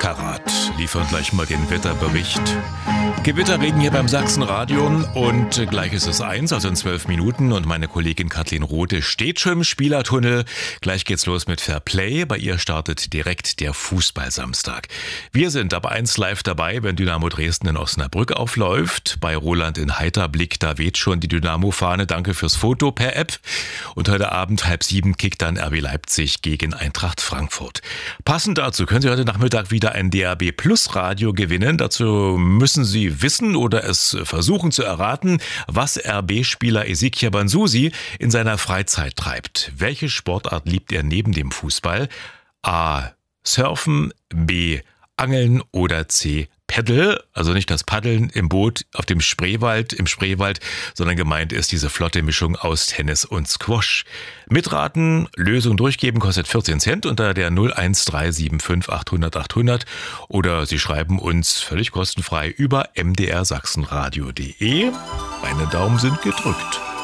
Karat liefert gleich mal den Wetterbericht. Gewitterregen hier beim Sachsenradio und gleich ist es 1, also in 12 Minuten und meine Kollegin Kathleen Rothe steht schon im Spielertunnel. Gleich geht's los mit Fairplay. Bei ihr startet direkt der Fußballsamstag. Wir sind ab 1 live dabei, wenn Dynamo Dresden in Osnabrück aufläuft. Bei Roland in Heiterblick, da weht schon die Dynamo-Fahne. Danke fürs Foto per App. Und heute Abend 6:30 kickt dann RB Leipzig gegen Eintracht Frankfurt. Passend dazu können Sie heute Nachmittag wieder ein DAB Plus Radio gewinnen. Dazu müssen Sie wissen oder es versuchen zu erraten, was RB-Spieler Ezequiel Banzusi in seiner Freizeit treibt. Welche Sportart liebt er neben dem Fußball? A. Surfen, B. Angeln oder C. Paddle, also nicht das Paddeln im Boot im Spreewald, sondern gemeint ist diese flotte Mischung aus Tennis und Squash. Mitraten, Lösung durchgeben kostet 14 Cent unter der 01375 800 800 oder Sie schreiben uns völlig kostenfrei über mdrsachsenradio.de. Meine Daumen sind gedrückt.